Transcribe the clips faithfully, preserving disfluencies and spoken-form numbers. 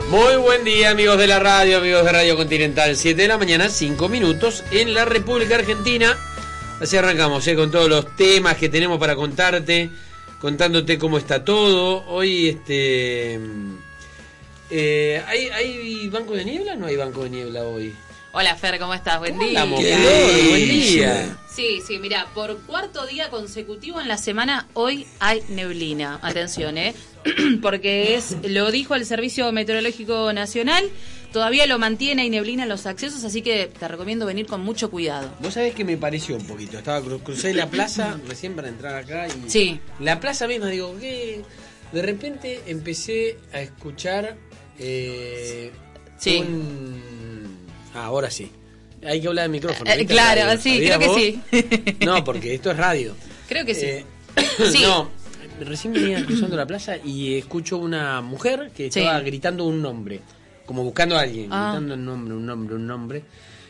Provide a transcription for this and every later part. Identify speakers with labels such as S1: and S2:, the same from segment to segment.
S1: Muy buen día, amigos de la radio, amigos de Radio Continental. siete de la mañana, cinco minutos en la República Argentina. Así arrancamos, ¿eh? Con todos los temas que tenemos para contarte, contándote cómo está todo. Hoy, este... Eh, ¿hay, ¿Hay banco de niebla o no hay banco de niebla hoy?
S2: Hola Fer, ¿cómo estás? Buen
S1: ¿Cómo
S2: día.
S1: andamos, Flor? Buen día.
S2: Sí, sí, mira, por cuarto día consecutivo en la semana hoy hay neblina. Atención, ¿eh? Porque es, lo dijo el Servicio Meteorológico Nacional, todavía lo mantiene, hay neblina en los accesos, así que te recomiendo venir con mucho cuidado.
S1: Vos sabés que me pareció un poquito, estaba cru- crucé la plaza recién para entrar acá y
S2: Sí.
S1: la plaza misma, digo, ¿qué? De repente empecé a escuchar eh,
S2: Sí.
S1: un... Ah, ahora sí. Hay que hablar del micrófono.
S2: Eh,
S1: ¿viste?
S2: claro,
S1: Radio.
S2: sí,
S1: ¿Sabías
S2: creo que
S1: vos?
S2: sí.
S1: No, porque esto es radio.
S2: Creo que sí.
S1: Eh,
S2: Sí.
S1: No, recién venía cruzando la plaza y escucho una mujer que estaba
S2: Sí.
S1: gritando un nombre, como buscando a alguien,
S2: Ah.
S1: gritando un nombre, un nombre, un nombre.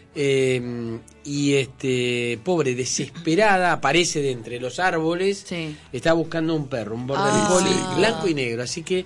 S1: Eh, y este pobre, desesperada, aparece de entre los árboles.
S2: Sí.
S1: Está buscando un perro, un border
S2: Ah.
S1: collie
S2: Sí.
S1: blanco y negro. Así que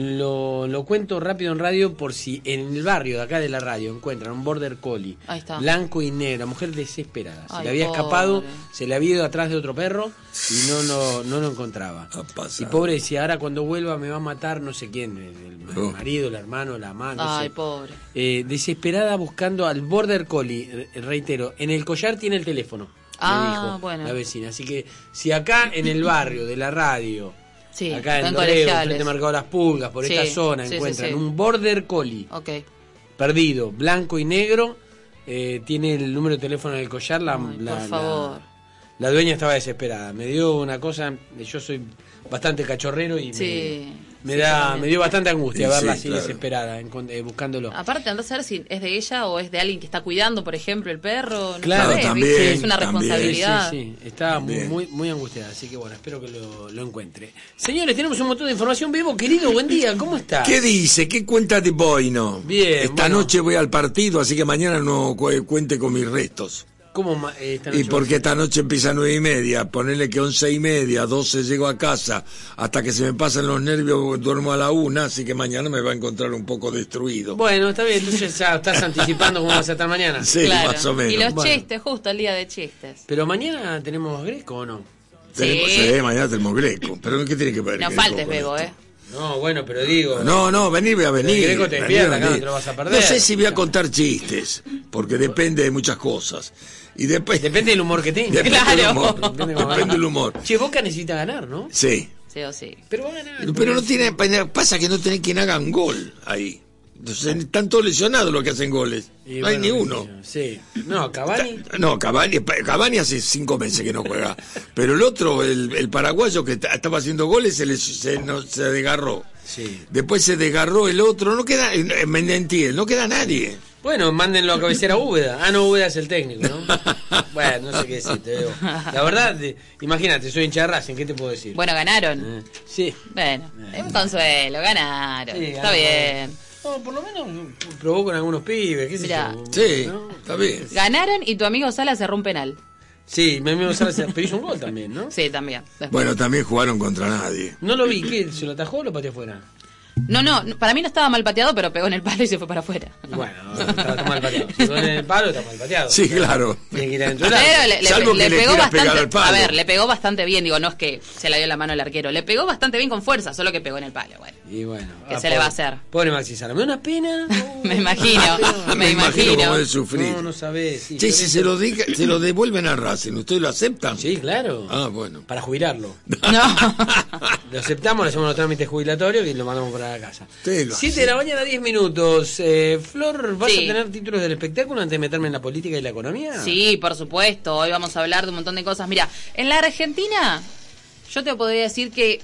S1: lo, lo cuento rápido en radio por si en el barrio de acá de la radio encuentran un border collie
S2: Ahí está.
S1: blanco y negro, mujer desesperada. Se
S2: Ay,
S1: le había
S2: pobre.
S1: escapado, se le había ido atrás de otro perro y no lo, no lo encontraba.
S3: Ha pasado.
S1: Y pobre decía, ahora cuando vuelva me va a matar no sé quién, el, el
S3: Oh.
S1: marido, el hermano, la madre. no
S2: Ay,
S1: sé.
S2: pobre.
S1: Eh, desesperada buscando al border collie, re- reitero, en el collar tiene el teléfono,
S2: Ah,
S1: me dijo
S2: bueno.
S1: la vecina. Así que si acá en el barrio de la radio,
S2: Sí,
S1: acá
S2: está
S1: en
S2: en
S1: Dorrego,
S2: Colegiales.
S1: frente a Mercado Las Pulgas, por
S2: Sí,
S1: esta zona
S2: sí, sí,
S1: encuentran
S2: sí.
S1: un border collie
S2: Ok.
S1: perdido, blanco y negro, eh, tiene el número de teléfono en el collar, la,
S2: Ay,
S1: la-
S2: por
S1: la-
S2: favor.
S1: la dueña estaba desesperada, me dio una cosa, yo soy bastante cachorrero y
S2: Sí.
S1: me, me
S2: Sí,
S1: da
S2: yo también.
S1: me dio bastante angustia
S3: Sí,
S1: verla
S3: sí,
S1: así
S3: claro.
S1: desesperada, encon- eh, buscándolo.
S2: Aparte, andás a ver si es de ella o es de alguien que está cuidando, por ejemplo, el perro. No
S1: Claro,
S2: sabés,
S3: también,
S2: ¿viste? Es una
S3: también.
S2: responsabilidad.
S1: Sí, sí, estaba muy,
S3: Bien.
S1: muy, muy angustiada, así que bueno, espero que lo, lo encuentre. Señores, tenemos un montón de información. Vivo, querido, buen día, ¿cómo está?
S3: ¿Qué dice? ¿Qué cuenta de Boino?
S1: Bien,
S3: Esta
S1: bueno.
S3: noche voy al partido, así que mañana no cu- cuente con mis restos.
S1: ¿Cómo ma- eh, esta
S3: Y
S1: noche
S3: porque
S1: va a
S3: esta noche empieza a nueve y media, ponerle que once y media, doce llego a casa, hasta que se me pasan los nervios duermo a la una, así que mañana me va a encontrar un poco destruido.
S1: ser? Bueno, está bien, entonces ya estás anticipando cómo vas a estar mañana.
S3: Sí,
S2: Claro.
S3: más o menos.
S2: Y los
S1: Bueno.
S2: chistes, justo el día de chistes.
S1: Pero mañana tenemos Greco o no?
S3: Tenemos,
S2: Sí.
S3: sí, mañana tenemos Greco. Pero ¿qué tiene que ver?
S2: No
S3: Greco
S2: faltes,
S3: con
S2: Bebo,
S3: esto?
S2: ¿eh?
S1: No, bueno, pero digo.
S3: No, no, vení, voy a venir.
S1: El Greco te
S3: vení,
S1: despierta, acá
S3: vení.
S1: no te lo vas a perder.
S3: No sé si voy a contar chistes, porque depende de muchas cosas. Y después...
S1: Depende del humor que tenga.
S3: Depende del
S2: Claro.
S3: humor.
S1: Depende cómo
S3: Depende
S1: gane.
S3: del humor.
S1: Che, Boca necesita ganar, ¿no?
S3: Sí.
S2: Sí o sí.
S1: Pero va a ganar.
S3: Pero no tiene... Pasa que no tenés quien haga un gol ahí. Entonces, están todos lesionados los que hacen goles.
S1: Y
S3: no hay
S1: bueno,
S3: ni uno.
S1: Sí. No, Cavani.
S3: No, Cavani, Cavani hace cinco meses que no juega. Pero el otro, el, el paraguayo que t- estaba haciendo goles, se, le, se, no, se desgarró.
S1: Sí.
S3: Después se desgarró el otro. No queda... eh, Mendentiel, no queda nadie.
S1: Bueno, mándenlo a cabecera a Úbeda. Ah, no, Úbeda es el técnico, ¿no? Bueno, no sé qué decirte, Bebo. La verdad, de- imagínate, soy hincha de Racing, ¿qué te puedo decir?
S2: Bueno, ganaron.
S1: Eh, sí.
S2: Bueno, es un consuelo, ganaron.
S1: Sí,
S2: Está
S1: ganamos.
S2: bien.
S1: No, por lo menos probó con algunos pibes, qué sé
S2: Mirá.
S1: yo.
S3: Sí,
S1: ¿no?
S3: está bien.
S2: Ganaron y tu amigo Sala cerró un penal.
S1: Sí, mi amigo Sala se- pero hizo un gol también, ¿no?
S2: Sí, también. Después.
S3: Bueno, también jugaron contra nadie.
S1: No lo vi, ¿qué? ¿Se lo atajó o lo pateó afuera?
S2: No, no, para mí no estaba mal pateado, pero pegó en el palo y se fue para afuera.
S1: Bueno, está, está mal pateado. Si duele en el palo, está mal pateado.
S3: Sí, claro.
S1: Tiene que ir adentro del arco.
S2: Pero le, le-
S3: Salvo
S2: le
S3: que le
S2: pegó
S3: quieras pegar
S2: bastante.
S3: al palo.
S2: A ver, le pegó bastante bien. Digo, no es que se la dio la mano al arquero. Le pegó bastante bien con fuerza, solo que pegó en el palo. Bueno,
S1: Y bueno.
S2: ¿qué
S1: ah,
S2: se le va a
S1: pobre-
S2: hacer?
S1: Pobre Maxi Sala. Me da una pena.
S2: Me imagino, me
S3: Me imagino
S2: imagino.
S3: cómo es sufrir.
S1: No, no sabés. Sí,
S3: Che,
S1: pero
S3: si
S1: eso-
S3: se lo, diga- se lo devuelven a Racing, ¿ustedes lo aceptan?
S1: Sí, claro.
S3: Ah, bueno.
S1: Para jubilarlo.
S2: No.
S1: Lo aceptamos, le hacemos los trámites jubilatorios y lo mandamos para la casa.
S3: Sí, lo
S1: siete de la mañana, diez minutos. Eh, Flor, ¿vas
S2: Sí.
S1: a tener títulos del espectáculo antes de meterme en la política y la economía?
S2: Sí, por supuesto. Hoy vamos a hablar de un montón de cosas. Mira, en la Argentina, yo te podría decir que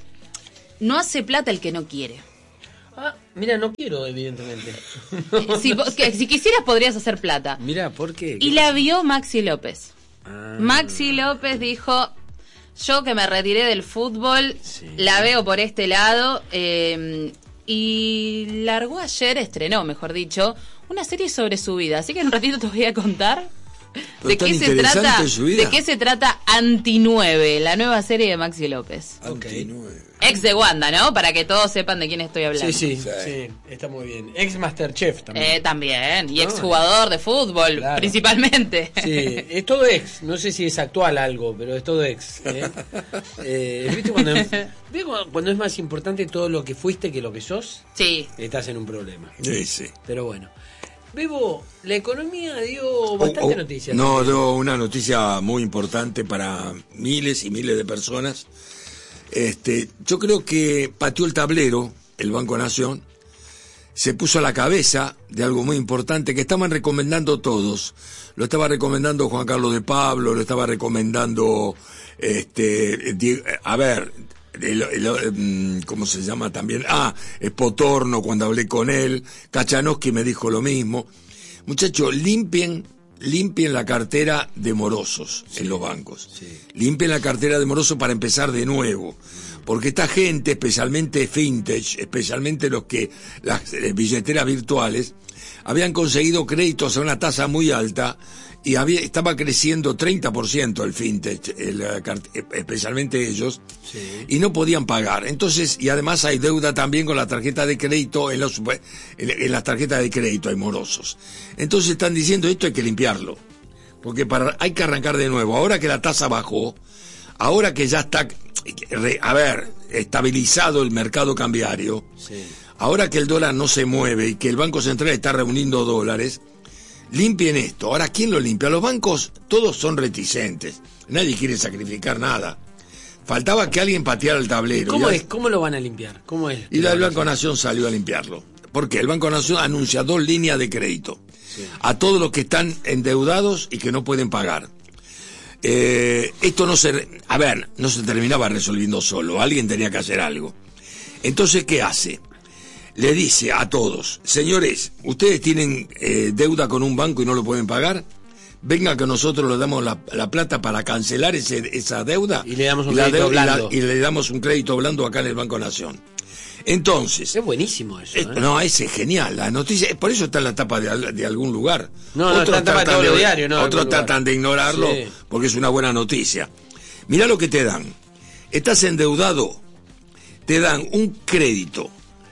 S2: no hace plata el que no quiere.
S1: Ah, mira, no quiero, evidentemente.
S2: Si, vos- que- si quisieras, podrías hacer plata.
S1: Mira, ¿por qué?
S2: Y la vio Maxi López.
S1: Ah.
S2: Maxi López dijo, yo que me retiré del fútbol,
S1: Sí.
S2: la veo por este lado, eh, y largó ayer, estrenó, mejor dicho, una serie sobre su vida. Así que en un ratito te voy a contar ¿De qué se trata? ¿De qué se trata Anti nueve, la nueva serie de Maxi López?
S1: Okay.
S2: Ex de Wanda, ¿no? Para que todos sepan de quién estoy hablando.
S1: Sí, sí, sí, sí, está muy bien. Ex Masterchef también.
S2: Eh, también, y ex jugador de fútbol, claro. Principalmente.
S1: Sí, es todo ex, no sé si es actual algo, pero es todo ex. ¿eh? eh, ¿Viste cuando, ¿viste cuando es más importante todo lo que fuiste que lo que sos?
S2: Sí.
S1: Estás en un problema.
S3: Sí, sí.
S1: Pero bueno. Bebo, la economía dio bastante
S3: oh, oh,
S1: noticias.
S3: No, dio una noticia muy importante para miles y miles de personas. Este, yo creo que pateó el tablero el Banco Nación, se puso a la cabeza de algo muy importante que estaban recomendando todos. Lo estaba recomendando Juan Carlos de Pablo, lo estaba recomendando, este, a ver, el, el, ¿cómo se llama también? Ah, Potorno, cuando hablé con él, Kachanowski me dijo lo mismo. Muchachos, limpien, limpien la cartera de morosos, sí, en los bancos. Sí. Limpien la cartera de morosos para empezar de nuevo. Porque esta gente, especialmente vintage, especialmente los que, las eh, billeteras virtuales, habían conseguido créditos a una tasa muy alta y había, estaba creciendo treinta por ciento el vintage, el, especialmente ellos, sí, y no podían pagar. Entonces, y además hay deuda también con la tarjeta de crédito, en, los, en, en las tarjetas de crédito hay morosos. Entonces están diciendo, esto hay que limpiarlo, porque para, hay que arrancar de nuevo. Ahora que la tasa bajó, ahora que ya está, a ver, estabilizado el mercado cambiario, sí, ahora que el dólar no se mueve y que el Banco Central está reuniendo dólares, limpien esto. Ahora, ¿quién lo limpia? Los bancos, todos son reticentes. Nadie quiere sacrificar nada. Faltaba que alguien pateara el tablero.
S1: ¿Y cómo es? ¿Cómo lo van a limpiar? ¿Cómo es?
S3: Y el Banco Nación salió a limpiarlo. Porque el Banco Nación anuncia dos líneas de crédito, sí, a todos los que están endeudados y que no pueden pagar. Eh, esto no se, a ver, no se terminaba resolviendo solo. Alguien tenía que hacer algo. Entonces, ¿qué hace? Le dice a todos, señores, ustedes tienen eh, deuda con un banco y no lo pueden pagar, venga que nosotros les damos la, la plata para cancelar ese, esa deuda
S1: y le damos un
S3: y
S1: crédito
S3: la,
S1: blando
S3: y, la, y le damos un crédito blando acá en el Banco Nación. Entonces,
S1: es buenísimo eso, ¿eh?
S3: No, ese es genial, la noticia, por eso está en la tapa de, de algún lugar.
S1: No, no, está en la tapa de todos los diarios, no.
S3: Otros tratan de ignorarlo, sí, porque es una buena noticia. Mirá lo que te dan. Estás endeudado, te dan un crédito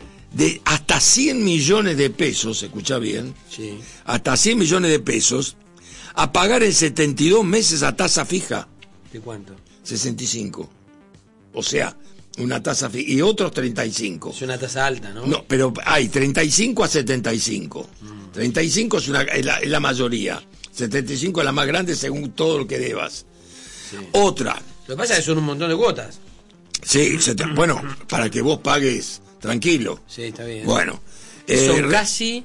S3: de hasta cien millones de pesos, escucha bien,
S1: sí,
S3: hasta cien millones de pesos, a pagar en setenta y dos meses a tasa fija.
S1: ¿De cuánto?
S3: sesenta y cinco. O sea, una tasa fija, y otros treinta y cinco.
S1: Es una tasa alta, ¿no?
S3: No, pero hay treinta y cinco a setenta y cinco. Mm. treinta y cinco es, una, es, la, es la mayoría. setenta y cinco es la más grande según todo lo que debas. Sí. Otra.
S1: Lo que pasa es que son un montón de cuotas.
S3: Sí, se te, bueno, para que vos pagues tranquilo.
S1: Sí, está bien.
S3: Bueno.
S1: Son
S3: eh,
S1: casi,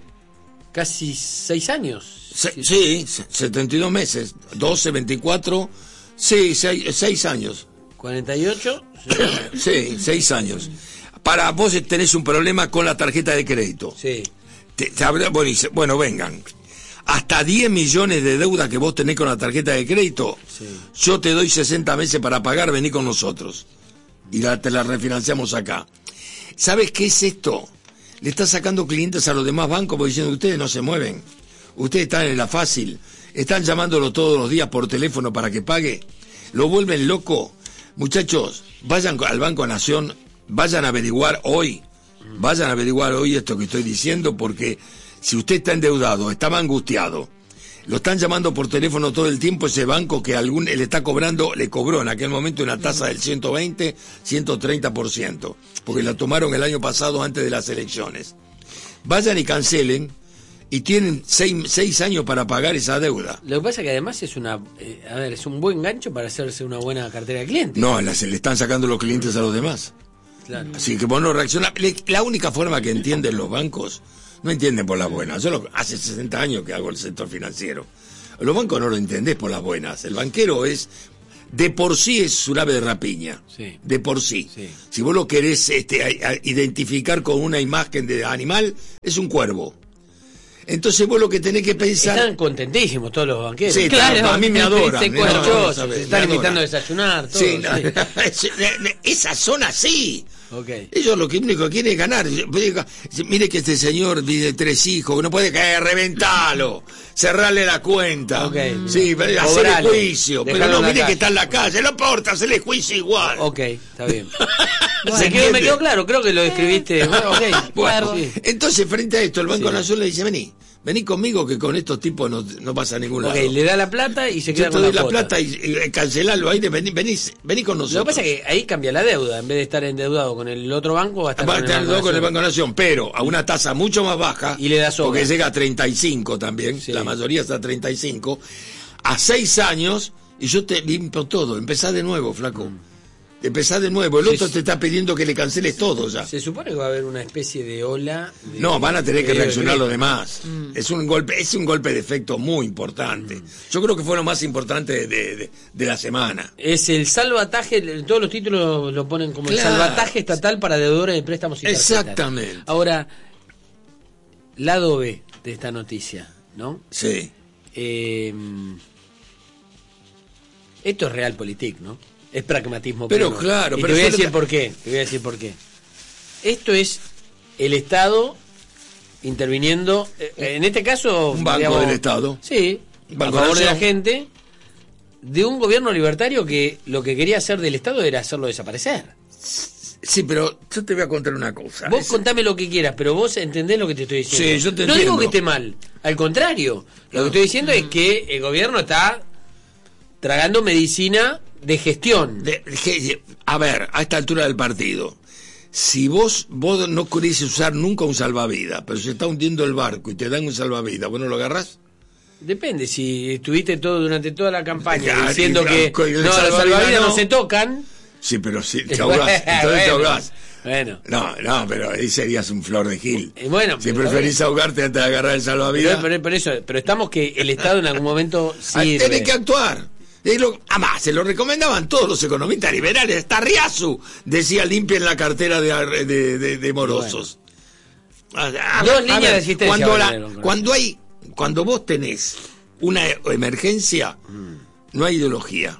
S1: casi seis años.
S3: Se, sí, setenta y dos meses. doce, veinticuatro, sí, seis, seis años.
S1: cuarenta y ocho.
S3: Sí, seis años. Para vos tenés un problema con la tarjeta de crédito.
S1: Sí.
S3: Te, te, bueno, bueno, vengan. Hasta diez millones de deuda que vos tenés con la tarjeta de crédito, sí, yo te doy sesenta meses para pagar, vení con nosotros. Y la, te la refinanciamos acá. ¿Sabes qué es esto? Le está sacando clientes a los demás bancos porque diciendo, ustedes no se mueven. Ustedes están en la fácil. Están llamándolo todos los días por teléfono para que pague. Lo vuelven loco. Muchachos, vayan al Banco Nación, vayan a averiguar hoy, vayan a averiguar hoy esto que estoy diciendo, porque si usted está endeudado, estaba angustiado, lo están llamando por teléfono todo el tiempo, ese banco que algún le está cobrando, le cobró en aquel momento una tasa del ciento veinte, ciento treinta por ciento, porque la tomaron el año pasado antes de las elecciones. Vayan y cancelen, y tienen seis, seis años para pagar esa deuda.
S1: Lo que pasa es que además es una, eh, a ver, es un buen gancho para hacerse una buena cartera de clientes.
S3: No, la, se le están sacando los clientes a los demás.
S1: Claro.
S3: Así que vos no reaccionás. La única forma que entienden los bancos, no entienden por las buenas. Yo lo, hace sesenta años que hago el sector financiero. Los bancos no lo entendés por las buenas. El banquero es, de por sí es un ave de rapiña.
S1: Sí.
S3: De por sí.
S1: Sí.
S3: Si vos lo querés este, a, a identificar con una imagen de animal, es un cuervo. Entonces vos lo que tenés que pensar...
S1: Están contentísimos todos los banqueros.
S3: Sí,
S1: claro,
S3: a mí me adoran.
S1: Se, no, no, se están invitando a desayunar. Todo,
S3: sí,
S1: sí.
S3: No, esas son así.
S1: Okay.
S3: Ellos lo que único que quieren es ganar. Mire que este señor tiene tres hijos, no puede caer, reventalo, cerrarle la cuenta,
S1: okay,
S3: sí, hacerle juicio, pero no, mire que está en la calle, no importa, hacerle juicio igual.
S1: Ok, está bien. Bueno, me, quedó, me quedó claro, creo que lo describiste. Bueno, okay.
S3: Bueno,
S1: sí.
S3: Entonces, frente a esto, el Banco
S1: sí.
S3: Nacional le dice, vení. Vení conmigo que con estos tipos no, no pasa a ningún
S1: okay,
S3: lado.
S1: Le da la plata y se queda
S3: Yo
S1: con
S3: te doy
S1: la,
S3: la plata y, y cancelalo ahí, vení, vení, vení con nosotros.
S1: Lo que pasa es que ahí cambia la deuda. En vez de estar endeudado con el otro banco, va a estar,
S3: va a
S1: con,
S3: estar
S1: el banco
S3: con el Banco Nación, pero a una tasa mucho más baja.
S1: Y le da sobra.
S3: Porque llega a treinta y cinco también, sí. La mayoría está a treinta y cinco. A seis años, y yo te limpio todo. Empezá de nuevo, flaco. Mm. Empezá de nuevo, el otro sí, te está pidiendo que le canceles todo ya.
S1: Se supone que va a haber una especie de ola. De,
S3: no, van a tener que reaccionar
S1: de...
S3: los demás. Mm. Es un golpe, es un golpe de efecto muy importante. Mm. Yo creo que fue lo más importante de, de, de la semana.
S1: Es el salvataje, todos los títulos lo ponen como claro. El salvataje estatal para deudores de préstamos y tarjetas.
S3: Exactamente.
S1: Ahora, lado B de esta noticia, ¿no?
S3: Sí.
S1: Eh, esto es realpolitik, ¿no? Es pragmatismo
S3: pero
S1: pleno.
S3: Claro,
S1: y
S3: pero
S1: te voy a decir
S3: le...
S1: por qué. Te voy a decir por qué. Esto es el Estado interviniendo, eh, en este caso
S3: un banco digamos, del Estado.
S1: Sí, banco a favor de la gente, de un gobierno libertario que lo que quería hacer del Estado era hacerlo desaparecer.
S3: Sí, pero yo te voy a contar una cosa.
S1: Vos
S3: es...
S1: contame lo que quieras, pero vos entendés lo que te estoy diciendo.
S3: Sí, yo te
S1: no
S3: entiendo.
S1: digo que esté mal, al contrario. Lo que estoy diciendo es que el gobierno está tragando medicina de gestión.
S3: De, de, a ver, a esta altura del partido, si vos vos no querés usar nunca un salvavidas, pero se está hundiendo el barco y te dan un salvavidas, ¿vos no lo agarrás?
S1: Depende, si estuviste todo durante toda la campaña
S3: ya,
S1: diciendo
S3: y,
S1: que
S3: y
S1: no, los salvavidas no. no se tocan.
S3: Sí, pero si te ahogás, entonces bueno, te ahogás.
S1: Bueno.
S3: No, no, pero ahí serías un flor de gil.
S1: Eh, bueno,
S3: si preferís ahogarte antes de agarrar el salvavidas.
S1: Pero, pero, pero, eso, pero estamos que el Estado en algún momento sirve.
S3: Tiene que actuar. Y lo, además, se lo recomendaban todos los economistas liberales. Hasta Riazu decía limpien la cartera de, de, de, de morosos.
S1: Bueno. A, a, Dos a líneas ver, de asistencia.
S3: Cuando, la, cuando, hay, cuando vos tenés una emergencia, mm. no hay ideología.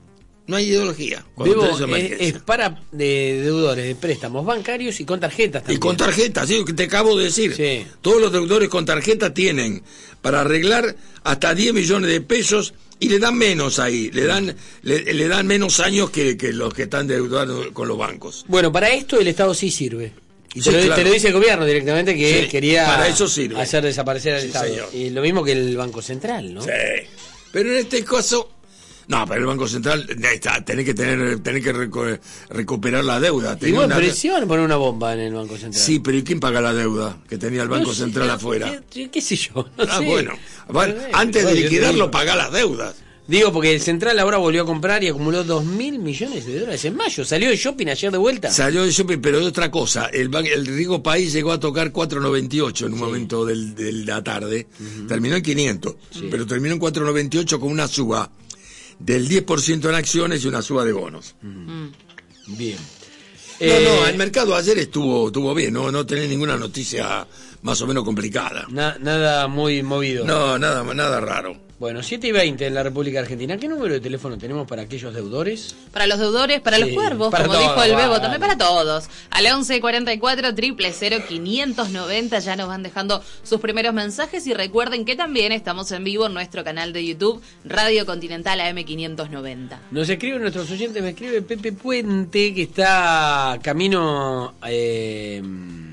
S3: No hay ideología.
S1: Debo, es, es para de deudores de préstamos bancarios y con tarjetas también.
S3: Y con tarjetas, sí, que te acabo de decir.
S1: Sí.
S3: Todos los deudores con tarjeta tienen para arreglar hasta diez millones de pesos. Y le dan menos ahí, le dan le, le dan menos años que, que los que están deudados con los bancos.
S1: Bueno, para esto el Estado sí sirve. Y
S3: sí,
S1: te, lo,
S3: claro.
S1: te lo dice el gobierno directamente que
S3: sí,
S1: quería
S3: para eso sirve.
S1: hacer desaparecer al
S3: sí,
S1: Estado.
S3: Señor.
S1: Y lo mismo que el Banco Central, ¿no?
S3: Sí. Pero en este caso... No, pero el Banco Central está, tenés que tener, tenés que reco recuperar la deuda.
S1: Y bueno, una... pero si van a poner una bomba en el Banco Central.
S3: Sí, pero ¿y quién paga la deuda que tenía el Banco
S1: no
S3: Central
S1: sé,
S3: afuera?
S1: ¿Qué, qué sé yo? No
S3: ah,
S1: sé.
S3: bueno. bueno antes de liquidarlo, pagá las deudas.
S1: Digo, porque el Central ahora volvió a comprar y acumuló dos mil millones de dólares en mayo. Salió de shopping ayer de vuelta.
S3: Salió de shopping, pero de otra cosa. El, el Rigo País llegó a tocar cuatro noventa y ocho en un sí. momento del, de la tarde. Uh-huh. Terminó en quinientos, sí. pero terminó en cuatro noventa y ocho con una suba del diez por ciento en acciones y una suba de bonos.
S1: Mm. Bien.
S3: No, eh, no, el mercado ayer estuvo estuvo bien, no no tenés ninguna noticia más o menos complicada.
S1: Na, nada muy movido.
S3: No, nada nada raro.
S1: Bueno, siete y veinte en la República Argentina. ¿Qué número de teléfono tenemos para aquellos deudores?
S2: Para los deudores, para sí, los cuervos, para como todo, dijo el Bebo, vale. También para todos. Al once cuarenta y cuatro, cero cero cero, quinientos noventa ya nos van dejando sus primeros mensajes y recuerden que también estamos en vivo en nuestro canal de YouTube, Radio Continental A M quinientos noventa.
S1: Nos escriben nuestros oyentes, me escribe Pepe Puente que está camino... Eh,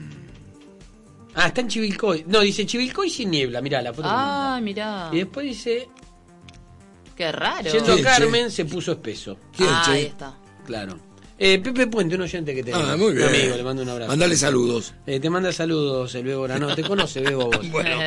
S1: Ah, está en Chivilcoy. No, dice Chivilcoy sin niebla. Mirá la foto.
S2: Ah, mirá.
S1: Y después dice...
S2: Qué raro.
S1: Yendo a Carmen, se puso espeso.
S2: Ah, ahí está.
S1: Claro. Eh, Pepe Puente, un oyente que tenemos.
S3: Ah, muy bien.
S1: Un amigo, le mando un abrazo.
S3: Mandale saludos.
S1: Eh, te manda saludos el Bebo. No, te conoce Bebo vos.
S3: Bueno.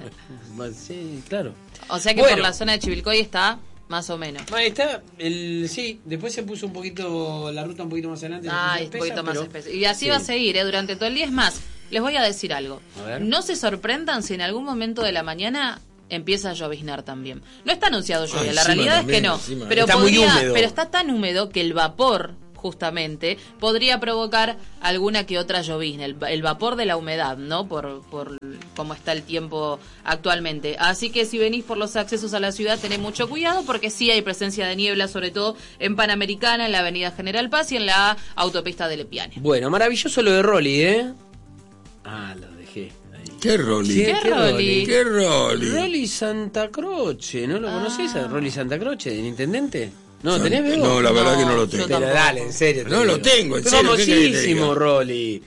S1: Sí, claro.
S2: O sea que
S1: bueno.
S2: por la zona de Chivilcoy está... Más o menos.
S1: Ahí está, el, sí, después se puso un poquito, la ruta un poquito más adelante.
S2: Ah, un poquito más espesa. Y así sí. va a seguir, ¿eh? Durante todo el día. Es más, les voy a decir algo.
S1: A ver.
S2: No se sorprendan si en algún momento de la mañana empieza a lloviznar también. No está anunciado lluvia,
S3: ah,
S2: la realidad
S3: también,
S2: es que no.
S3: Encima.
S2: Pero,
S1: está
S2: podría,
S1: muy húmedo.
S2: pero está tan húmedo que el vapor justamente, podría provocar alguna que otra llovizna, el, el vapor de la humedad, ¿no? Por, por cómo está el tiempo actualmente. Así que si venís por los accesos a la ciudad, tened mucho cuidado porque sí hay presencia de niebla, sobre todo en Panamericana, en la avenida General Paz y en la autopista de Lepiane.
S1: Bueno, maravilloso lo de Rolly, ¿eh? Ah, lo dejé.
S3: ¿Qué Rolly?
S2: ¿Qué, ¿Qué Rolly?
S3: ¿Qué Rolly?
S1: Rolly Santa Croce, ¿no lo ah. conocés a Rolly Santa Croce, del intendente? No, ¿tenés, Bebo?
S3: No, la verdad
S1: no,
S3: que no lo tengo.
S1: Pero dale, en serio.
S3: No lo tengo, en serio.
S1: Famosísimo, Rolly.